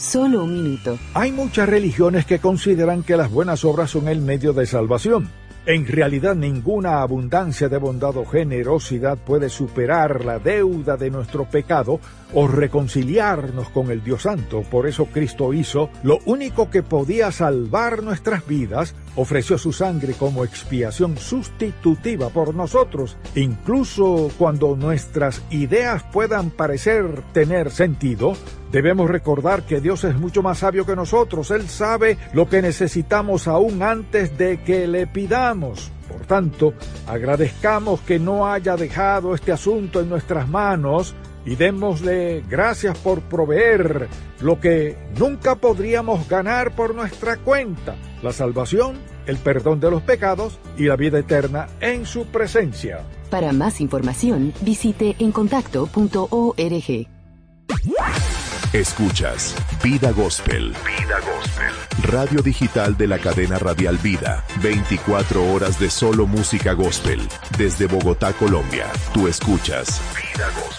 Solo un minuto. Hay muchas religiones que consideran que las buenas obras son el medio de salvación. En realidad, ninguna abundancia de bondad o generosidad puede superar la deuda de nuestro pecado o reconciliarnos con el Dios Santo. Por eso Cristo hizo lo único que podía salvar nuestras vidas, ofreció su sangre como expiación sustitutiva por nosotros. Incluso cuando nuestras ideas puedan parecer tener sentido, debemos recordar que Dios es mucho más sabio que nosotros. Él sabe lo que necesitamos aún antes de que le pidamos. Por tanto, agradezcamos que no haya dejado este asunto en nuestras manos y démosle gracias por proveer lo que nunca podríamos ganar por nuestra cuenta: la salvación, el perdón de los pecados y la vida eterna en su presencia. Para más información, visite encontacto.org. Escuchas Vida Gospel. Vida Gospel. Radio digital de la cadena radial Vida. 24 horas de solo música gospel. Desde Bogotá, Colombia. Tú escuchas Vida Gospel.